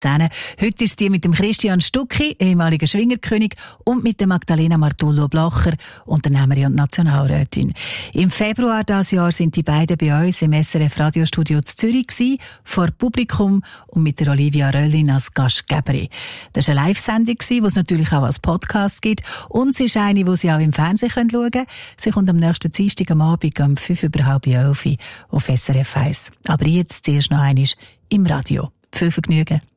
Heute ist die mit dem Christian Stucki, ehemaliger Schwingerkönig, und mit der Magdalena Martullo-Blacher, Unternehmerin und Nationalrätin. Im Februar dieses Jahr sind die beiden bei uns im SRF-Radiostudio zu Zürich gewesen, vor Publikum und mit der Olivia Röllin als Gastgeberin. Das war eine Live-Sendung, die es natürlich auch als Podcast gibt, und sie ist eine, die Sie auch im Fernsehen schauen können. Sie kommt am nächsten Dienstag am Abend um 11:05 auf SRF 1. Aber jetzt zuerst noch einmal im Radio. Viel Vergnügen.